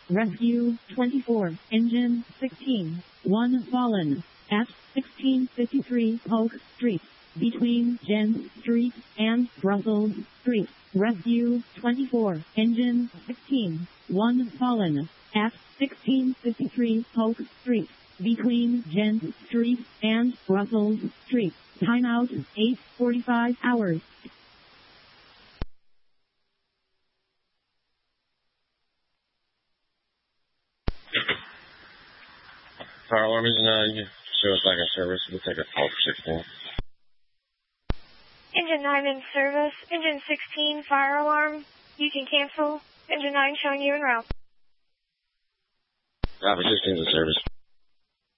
Rescue 24, Engine 16, 1 fallen, at 1653 Polk Street, between Gent Street and Brussels Street. Rescue 24, Engine 16, 1 fallen, at 1653 Polk Street, between Gent Street and Brussels Street. Timeout 8:45 hours. Fire alarm is show us like a service. We'll take a call for 16. Engine 9 in service. Engine 16, fire alarm. You can cancel. Engine 9 showing you en route. Copy 16 in service.